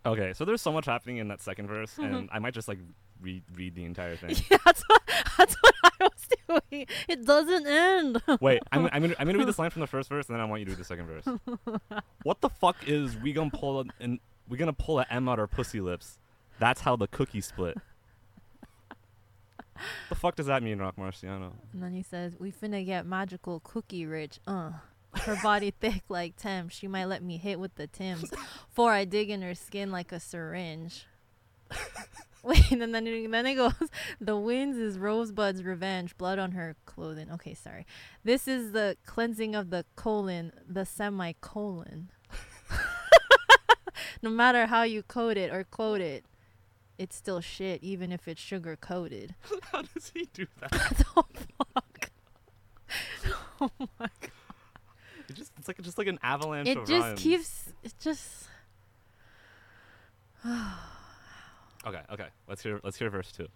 Okay, so there's so much happening in that second verse, and I might just like read the entire thing. Yeah, that's what I was doing. It doesn't end. Wait, I'm gonna read this line from the first verse, and then I want you to read the second verse. What the fuck is we gonna pull a M out our pussy lips? That's how the cookie split. The fuck does that mean, Rock Marciano? And then he says, "We finna get magical cookie rich. Her body thick like Tim. She might let me hit with the Tims, for I dig in her skin like a syringe." Wait, and then it goes, "The winds is Rosebud's revenge, blood on her clothing." Okay, sorry. "This is the cleansing of the colon, the semicolon." No matter how you code it or quote it, it's still shit, even if it's sugar coated. How does he do that? Oh fuck! Oh my god! It's just like an avalanche It of just rhymes. keeps. It just. Okay. Let's hear verse 2.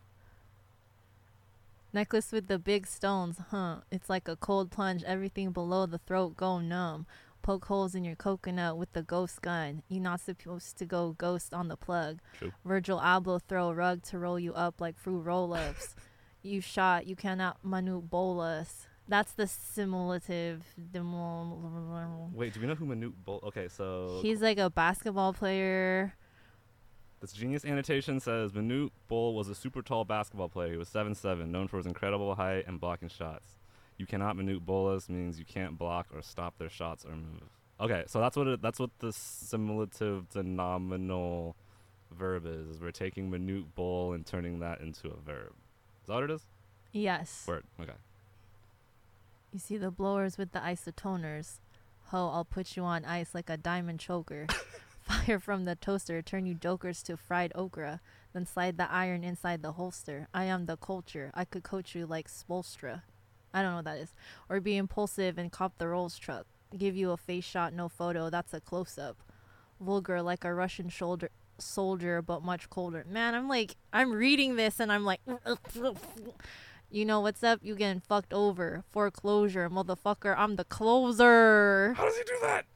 Necklace with the big stones, huh? It's like a cold plunge. Everything below the throat go numb. Poke holes in your coconut with the ghost gun. You're not supposed to go ghost on the plug. True. Virgil Abloh throw a rug to roll you up like fruit roll-ups. You shot, you cannot Manute bolus. That's the simulative. Wait, do we know who Manute Bol? Okay, so He's like a basketball player. this genius annotation says Manute Bol was a super tall basketball player. He was 7'7", known for his incredible height and blocking shots. You cannot Manute bolus means you can't block or stop their shots or move. Okay, so that's what the simulative denominal verb is. We're taking Manute Bol and turning that into a verb. Is that what it is? Yes. Word. Okay. You see the blowers with the isotoners. Ho, I'll put you on ice like a diamond choker. Fire from the toaster, turn you jokers to fried okra. Then slide the iron inside the holster. I am the culture. I could coach you like Spolstra. I don't know what that is. Or be impulsive and cop the Rolls truck. Give you a face shot, no photo. That's a close-up. Vulgar like a Russian soldier, but much colder. Man, I'm reading this and I'm like... You know what's up? You getting fucked over. Foreclosure, motherfucker. I'm the closer. How does he do that?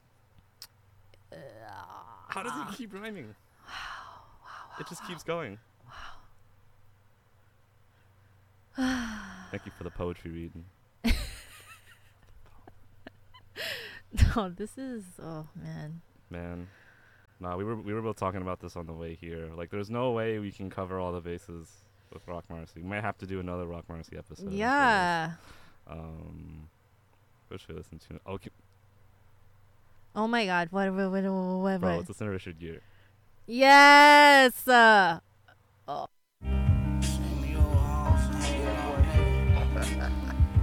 How does he keep rhyming? It just keeps going. Thank you for the poetry reading. No, this is... Oh, man. Man. Nah, we were both talking about this on the way here. Like, there's no way we can cover all the bases with Rock Marcy. We might have to do another Rock Marcy episode. Yeah. What should we listen to? Okay. Oh, my God. What? Bro, let's listen to Richard Gere. Yes!